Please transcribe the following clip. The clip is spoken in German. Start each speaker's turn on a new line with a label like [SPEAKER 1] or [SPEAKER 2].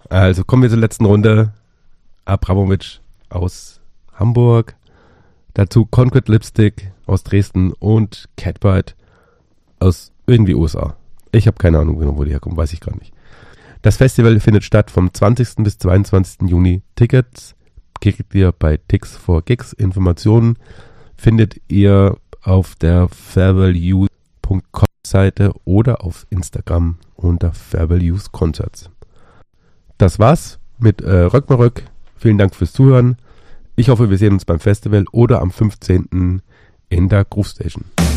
[SPEAKER 1] Also kommen wir zur letzten Runde. Abramovic aus Hamburg. Dazu Concrete Lipstick aus Dresden und Catbite aus irgendwie USA. Ich habe keine Ahnung, wo die herkommen, weiß ich gar nicht. Das Festival findet statt vom 20. bis 22. Juni. Tickets kriegt ihr bei Tix4Gigs. Informationen findet ihr auf der farewellyous.com Seite oder auf Instagram unter farewellyous-concerts. Das war's mit Röckmerröck. Vielen Dank fürs Zuhören. Ich hoffe, wir sehen uns beim Festival oder am 15. in der Groove Station.